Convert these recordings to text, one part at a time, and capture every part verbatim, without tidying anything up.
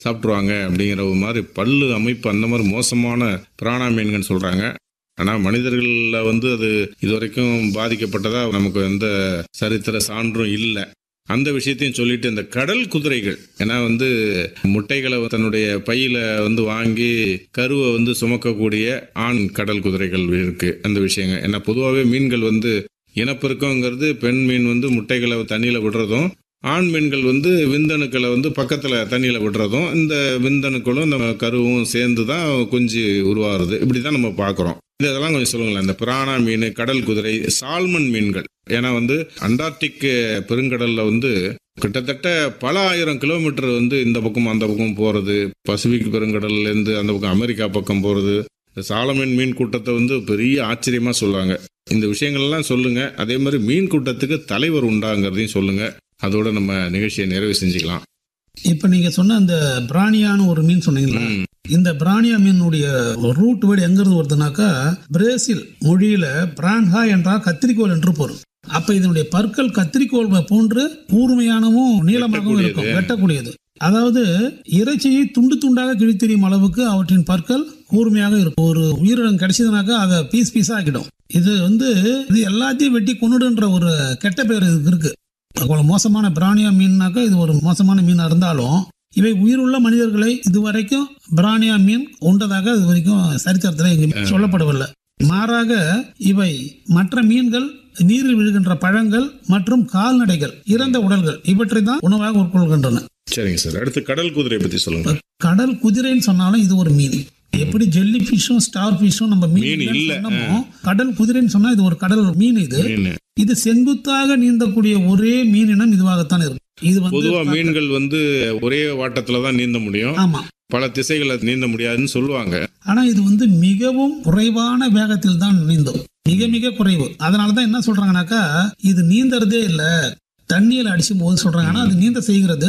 சாப்பிட்ருவாங்க அப்படிங்கிற ஒரு மாதிரி பல்லு அமைப்பு அந்த மாதிரி மோசமான பிராணா மீன்கள்னு சொல்கிறாங்க. ஆனால் மனிதர்களில் வந்து அது இதுவரைக்கும் பாதிக்கப்பட்டதா நமக்கு எந்த சரித்திர சான்றும் இல்லை. அந்த விஷயத்தையும் சொல்லிட்டு இந்த கடல் குதிரைகள், ஏன்னா வந்து முட்டைகளை தன்னுடைய பையில வந்து வாங்கி கருவை வந்து சுமக்கக்கூடிய ஆண் கடல் குதிரைகள் இருக்கு. அந்த விஷயங்க ஏன்னா பொதுவாகவே மீன்கள் வந்து இனப்பெருக்கங்கிறது பெண் மீன் வந்து முட்டைகளை தண்ணியில் விடுறதும், ஆண் மீன்கள் வந்து விந்தணுக்களை வந்து பக்கத்தில் தண்ணியில் விடுறதும், இந்த விந்தணுக்களும் இந்த கருவும் சேர்ந்து தான் குஞ்சு உருவாகிறது. இப்படி தான் நம்ம பார்க்குறோம். இதெல்லாம் கொஞ்சம் சொல்லுங்களேன். இந்த பிராணா மீன், கடல் குதிரை, சால்மன் மீன்கள், ஏன்னா வந்து அண்டார்டிக் பெருங்கடலில் வந்து கிட்டத்தட்ட பல ஆயிரம் கிலோமீட்டர் வந்து இந்த பக்கம் அந்த பக்கம் போகிறது, பசிபிக் பெருங்கடல்லேருந்து அந்த பக்கம் அமெரிக்கா பக்கம் போகிறது. சாலமன் மீன் கூட்டத்தை வந்து பெரிய ஆச்சரியமாக சொல்லுவாங்க. இந்த விஷயங்கள்லாம் சொல்லுங்க. அதே மாதிரி மீன் கூட்டத்துக்கு தலைவர் உண்டாங்கிறதையும் சொல்லுங்க. அதோட நம்ம நிகழ்ச்சியை நிறைவு செஞ்சுக்கலாம். இப்ப நீங்க சொன்ன அந்த பிராணியான ஒரு மீன் சொன்னீங்களா, இந்த பிராணியா மீனுடைய ரூட் வேர்டு எங்க இருந்து வருதுனாக்கா பிரேசில் மொழியில பிரான்ஹா என்றால் கத்திரிக்கோள் என்று பொருள். அப்ப இதனுடைய பற்கள் கத்திரிக்கோள் போன்று கூர்மையானவும் நீளமாகவும் இருக்கும், வெட்டக்கூடியது. அதாவது இறைச்சியை துண்டு துண்டாக கிழித்தெறியும் அளவுக்கு அவற்றின் பற்கள் கூர்மையாக இருக்கும். ஒரு உயிரினம் கிடைச்சதுனாக்கா அதை பீஸ் பீஸா ஆக்கிடும். இது வந்து இது எல்லாத்தையும் வெட்டி கொன்னுடுன்ற ஒரு கெட்ட பேர் இதுக்கு இருக்கு. மோசமான பிராணியா மீன்னாக்கா இது ஒரு மோசமான மீனா இருந்தாலும் இவை உயிருள்ள மனிதர்களை இதுவரைக்கும் பிராணியா மீன் உண்டதாக இது வரைக்கும் சரித்திரத்தில் எங்க சொல்லப்படவில்லை. மாறாக இவை மற்ற மீன்கள், நீரில் விழுகின்ற பழங்கள் மற்றும் கால்நடைகள், இறந்த உடல்கள் இவற்றை தான் உணவாக உட்கொள்கின்றன. சரிங்க சார். அடுத்து கடல் குதிரை பத்தி சொல்லுங்க. கடல் குதிரைன்னு சொன்னாலும் இது ஒரு மீன். எப்படி ஜெல்லி பிஷும் ஸ்டார் பிஷும் நம்ம மீன் இல்ல, கடல் குதிரைன்னு சொன்னா இது ஒரு கடல் மீன். இது இது செங்குத்தாக நீந்தக்கூடிய ஒரே மீனினம் இதுவாகத்தான் இருக்கும். இது பொதுவா மீன்கள் வந்து ஒரே வாட்டத்துல தான் நீந்த முடியும். ஆமா, பல திசைகளை நீந்த முடியாதுன்னு சொல்லுவாங்க. ஆனா இது வந்து மிகவும் குறைவான வேகத்தில் தான் நீந்தும், மிக மிக குறைவு. அதனாலதான் என்ன சொல்றாங்கன்னாக்கா இது நீந்தறதே இல்ல, தண்ணியில அடிச்சும் போது சொல்றாங்க. ஆனா அது நீந்த செய்கிறது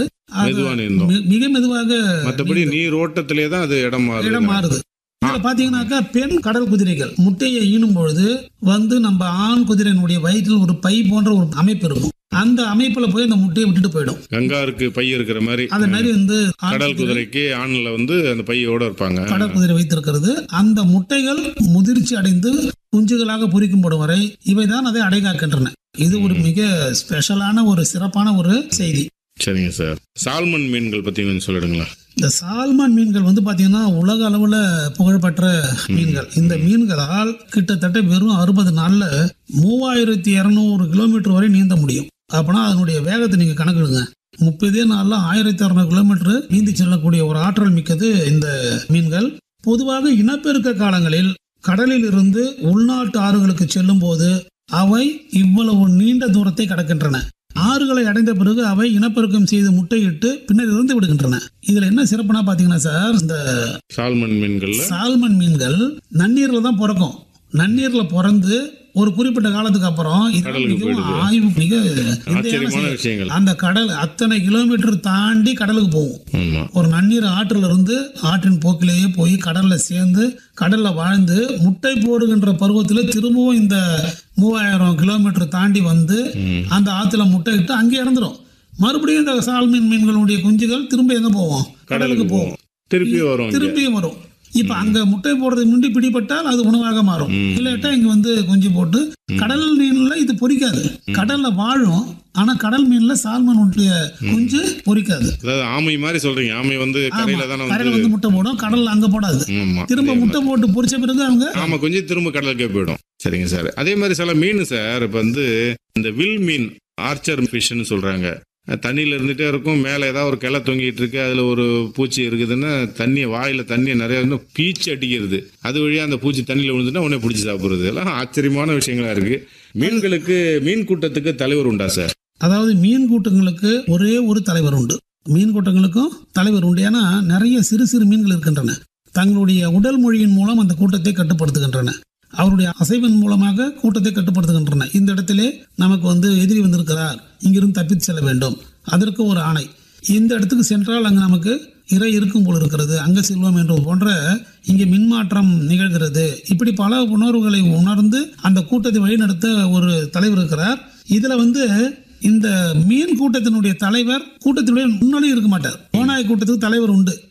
மிக மெதுவாக, மற்றபடி நீர் ஓட்டத்திலே தான் அது இடம் இடம் மாறுது. இதுல பாத்தீங்கன்னாக்கா பெண் கடல் குதிரைகள் முட்டையை ஈனும் பொழுது வந்து நம்ம ஆண் குதிரையினுடைய வயிற்றில் ஒரு பை போன்ற ஒரு அமைப்பு இருக்கும். அந்த அமைப்புல போய் அந்த முட்டையை விட்டுட்டு போயிடும். கங்காருக்கு பை இருக்கிற மாதிரி அந்த மாதிரி வந்து கடல் குதிரைக்கு ஆண்ல வந்து அந்த பையோட இருப்பாங்க. கடல் குதிரை வைத்திருக்கிறது. அந்த முட்டைகள் முதிர்ச்சி அடைந்து குஞ்சுகளாக பொரிக்கும்படும் வரை இவைதான் அதை அடைகாக்கின்றன. இது ஒரு மிக ஸ்பெஷலான ஒரு சிறப்பான ஒரு செய்தி. சரிங்க சார். சால்மன் மீன்கள் பத்தி கொஞ்சம் சொல்லிடுங்களா? இந்த சால்மன் மீன்கள் வந்து பாத்தீங்கன்னா உலக அளவுல புகழ்பெற்ற மீன்கள். இந்த மீன்களால் கிட்டத்தட்ட வெறும் அறுபது நாள்ல மூவாயிரத்தி இருநூறு கிலோமீட்டர் வரை நீந்த முடியும். அப்பனா அதனுடைய வேகத்தை நீங்க கணக்கிடுங்க. முப்பதே நாள்ல ஆயிரத்தி அறுநூறு கிலோமீட்டர் நீந்தி செல்லக்கூடிய ஒரு ஆற்றல் மிக்கது இந்த மீன்கள். பொதுவாக இனப்பெருக்க காலங்களில் கடலில் இருந்து உள்நாட்டு ஆறுகளுக்கு செல்லும் போது அவை இவ்வளவு நீண்ட தூரத்தை கடக்கின்றன. ஆறுகளை அடைந்த பிறகு அவை இனப்பெருக்கம் செய்து முட்டையிட்டு பின்னர் இறந்து விடுகின்றன. இதுல என்ன சிறப்புனா பாத்தீங்கன்னா சார், இந்த சால்மன் மீன்கள் சால்மன் மீன்கள் நன்னீர்ல தான் பிறக்கும். நன்னீர்ல பிறந்து ஒரு குறிப்பிட்ட காலத்துக்கு அப்புறம் ஆய்வு மிக அந்த கடல் அத்தனை கிலோமீட்டர் தாண்டி கடலுக்கு போகும். ஒரு நன்னீர் ஆற்றுல இருந்து ஆற்றின் போக்கிலேயே போய் கடல்ல சேர்ந்து கடல்ல வாழ்ந்து முட்டை போடுகின்ற பருவத்துல திரும்பவும் இந்த மூவாயிரம் கிலோமீட்டர் தாண்டி வந்து அந்த ஆத்துல முட்டை இட்டு அங்கே இறந்துடும். மறுபடியும் இந்த சால்மீன் மீன்களுடைய குஞ்சுகள் திரும்ப எங்க போவோம்? கடலுக்கு போவோம். திருப்பி வரும் திருப்பியும் வரும். இப்ப அங்க முட்டை போடுறது முண்டி பிடிபட்டால் அது உணவாக மாறும். இல்லாட்டா இங்க வந்து குஞ்சு போட்டு கடல் மீன்ல இது பொரிக்காது. கடல்ல வாழும், ஆனா கடல் மீன்ல சால்மன் குஞ்சு பொரிக்காது. ஆமை மாதிரி சொல்றீங்க. ஆமை வந்து கரையில வந்து முட்டை போடும், கடல்ல அங்க போடாது. திரும்ப முட்டை போட்டு பொரிச்ச பிறகு அவங்க ஆமா கொஞ்சம் திரும்ப கடலுக்கே போயிடும். சரிங்க சார். அதே மாதிரி சில மீன் சார் இப்ப வந்து இந்த வில் மீன், ஆர்ச்சர் ஃபிஷ்னு சொல்றாங்க. தண்ணியில் இருந்துகிட்டே இருக்கும், மேலே ஏதாவது ஒரு கிளை தொங்கிட்டு இருக்கு, அதில் ஒரு பூச்சி இருக்குதுன்னா தண்ணியை வாயில் தண்ணியை நிறைய வந்து பீச்சு அடிக்கிறது. அது வழியாக அந்த பூச்சி தண்ணியில் விழுந்துன்னா உடனே பிடிச்சி சாப்பிட்றது. எல்லாம் ஆச்சரியமான விஷயங்களா இருக்கு. மீன்களுக்கு மீன் கூட்டத்துக்கு தலைவர் உண்டா சார்? அதாவது மீன் கூட்டங்களுக்கு ஒரே ஒரு தலைவர் உண்டு. மீன் கூட்டங்களுக்கும் தலைவர் உண்டு. ஏன்னா நிறைய சிறு சிறு மீன்கள் இருக்கின்றன. தங்களுடைய உடல் மொழியின் மூலம் அந்த கூட்டத்தை கட்டுப்படுத்துகின்றன. அவருடைய அசைவின் மூலமாக கூட்டத்தை கட்டுப்படுத்துகின்றன. இந்த இடத்திலே நமக்கு வந்து எதிரி வந்திருக்கிறார், இங்கிருந்து தப்பித்து செல்ல வேண்டும், அதற்கு ஒரு ஆணை. இந்த இடத்துக்கு சென்றால் அங்கு நமக்கு இறை இருக்கும் போல் இருக்கிறது, அங்கே செல்வோம் என்று போன்ற இங்கே மின்மாற்றம் நிகழ்கிறது. இப்படி பல உணர்வுகளை உணர்ந்து அந்த கூட்டத்தை வழிநடத்த ஒரு தலைவர் இருக்கிறார். இதுல வந்து இந்த மீன் கூட்டத்தினுடைய தலைவர் கூட்டத்தினுடைய முன்னாடியும் இருக்க மாட்டார். ஓநாய் கூட்டத்துக்கு தலைவர் உண்டு.